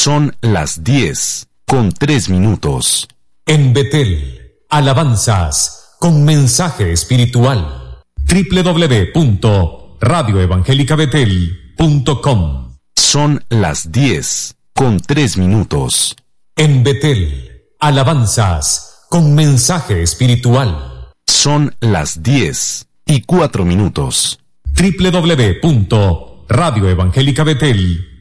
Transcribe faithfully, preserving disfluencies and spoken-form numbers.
Son las diez con tres minutos. En Betel, alabanzas con mensaje espiritual. doble u doble u doble u punto radio evangélica betel punto com. Son las diez con tres minutos. En Betel, alabanzas con mensaje espiritual. Son las diez y cuatro minutos. doble u doble u doble u punto radio evangélica betel